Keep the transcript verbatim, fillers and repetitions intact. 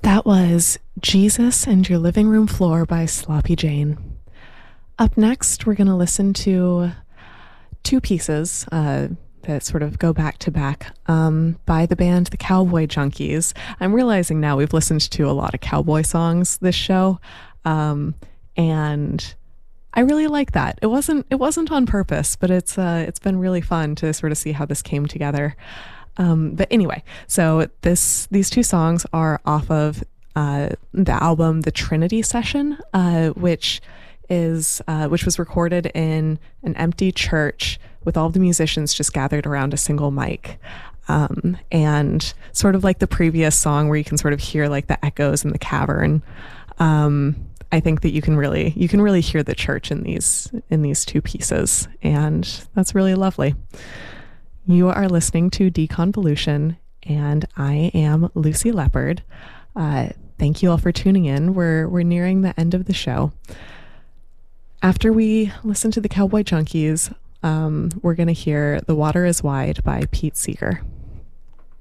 That was Jesus and Your Living Room Floor by Sloppy Jane. Up next, we're going to listen to two pieces uh, that sort of go back to back um, by the band The Cowboy Junkies. I'm realizing now we've listened to a lot of cowboy songs this show, um, and I really like that. It wasn't it wasn't on purpose, but it's uh, it's been really fun to sort of see how this came together. Um, but anyway, so this these two songs are off of uh, the album The Trinity Session, uh, which is uh, which was recorded in an empty church with all the musicians just gathered around a single mic. Um, and sort of like the previous song where you can sort of hear like the echoes in the cavern. Um, I think that you can really you can really hear the church in these in these two pieces, and that's really lovely. You are listening to Deconvolution, and I am Lucy Leopard. Uh, thank you all for tuning in. We're we're nearing the end of the show. After we listen to the Cowboy Junkies, um, we're going to hear "The Water Is Wide" by Pete Seeger.